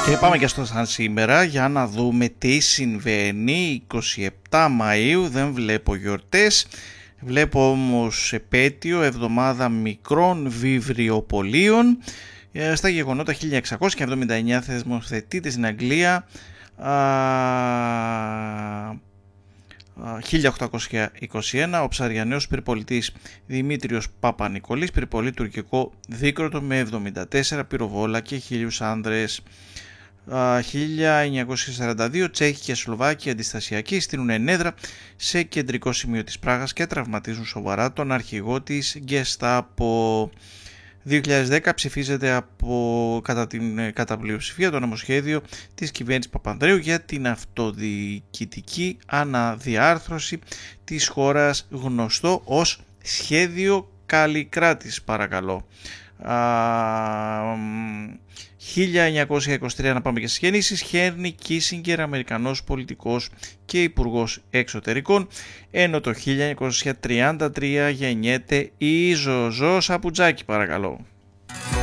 Και πάμε και στο σαν σήμερα για να δούμε τι συμβαίνει. 27 Μαΐου, δεν βλέπω γιορτές, βλέπω όμως επέτειο, εβδομάδα μικρών βιβλιοπωλείων. Στα γεγονότα 1679 θεσμοθετείται στην Αγγλία, 1821 ο ψαριανέος πυρπολιτής Δημήτριος Παπανικολής πυρπολεί τουρκικό δίκροτο με 74 πυροβόλα και 1.000 άνδρες. 1942 Τσέχοι και Σλοβάκοι αντιστασιακοί στείλουν ενέδρα σε κεντρικό σημείο της Πράγας και τραυματίζουν σοβαρά τον αρχηγό της Γκεστάπο. 2010 ψηφίζεται κατά πλειοψηφία το νομοσχέδιο της κυβέρνησης Παπανδρέου για την αυτοδιοικητική αναδιάρθρωση της χώρας, γνωστό ως σχέδιο Καλλικράτης, παρακαλώ. 1923 να πάμε και στις γεννήσεις. Χένρι Κίσιγκερ, Αμερικανός πολιτικός και υπουργός εξωτερικών, ενώ το 1933 γεννιέται η Ζωζό Σαπουτζάκη, παρακαλώ.